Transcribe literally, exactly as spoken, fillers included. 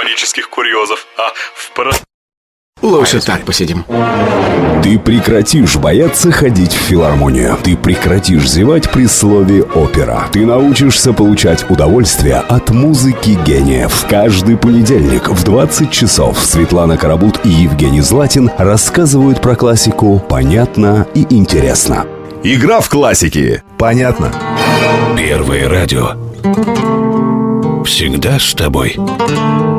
исторических курьезов, а в про... Лучше так посидим. Ты прекратишь бояться ходить в филармонию. Ты прекратишь зевать при слове «опера». Ты научишься получать удовольствие от музыки гениев. Каждый понедельник в двадцать часов Светлана Карабут и Евгений Златин рассказывают про классику понятно и интересно. Игра в классики. Понятно. Первое радио. Всегда с тобой.